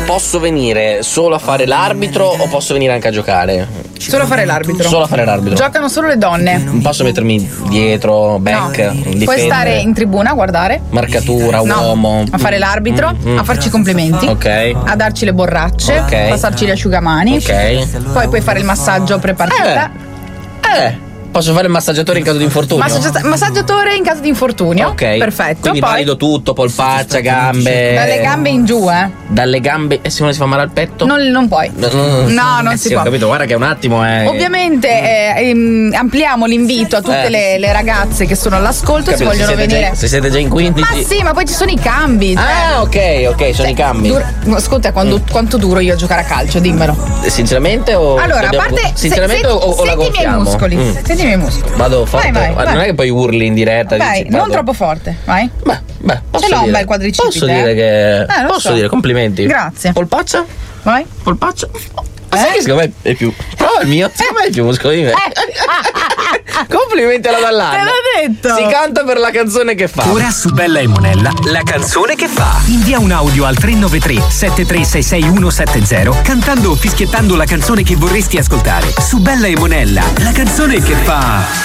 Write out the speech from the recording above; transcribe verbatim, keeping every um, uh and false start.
posso venire solo a fare l'arbitro o posso venire anche a giocare? Solo a fare l'arbitro. Solo a fare l'arbitro. Giocano solo le donne. Non posso mettermi dietro, back, No. difendere. Puoi stare in tribuna a guardare. Marcatura, No. uomo. A fare l'arbitro, Mm, mm. a farci complimenti. Ok. A darci le borracce, Ok. passarci gli asciugamani. Ok. Poi puoi fare il massaggio pre-partita. Eh, posso fare il massaggiatore in caso di infortunio? Massaggia- massaggiatore in caso di infortunio. Ok. Perfetto. Quindi Poi valido tutto, polpaccia, gambe. dalle gambe in giù, eh. Dalle gambe. E se uno si fa male al petto? Non, non puoi. No, no, no. No, non Eh si sì, può. Ho capito, guarda che un attimo è. Ovviamente eh, ehm, ampliamo l'invito a tutte Eh. le, le ragazze che sono all'ascolto, Capito, si vogliono se siete venire. già- se siete già in quindici. Ma sì, ma poi ci sono i cambi. Cioè, Ah, ok, ok, sono i cambi. dur- ascolta, quando- quanto duro io a giocare a calcio, dimmelo. Sinceramente o. Allora, a dobbiamo- parte. Sinceramente se- o, o la senti i miei gonfiamo? muscoli. Mm. Senti i miei muscoli. Vado forte. Vai, vai, Ma vai. non è che poi urli in diretta. Vai, dici, non vado- troppo forte, vai. Beh, beh, posso Ce l'ho un dire- bel quadricipite, Posso eh? dire che. Eh, lo posso so. dire, complimenti. Grazie. Polpaccia? Vai. Polpaccia? Ma sai che secondo me è più. Prova il mio, secondo me è più muscolo di me. Complimenti alla Dall'Anna. Te l'ho detto. Si canta per la canzone che fa. Ora su Bella e Monella, la canzone che fa. Invia un audio al tre nove tre sette tre sei sei uno sette zero cantando o fischiettando la canzone che vorresti ascoltare. Su Bella e Monella, la canzone che fa.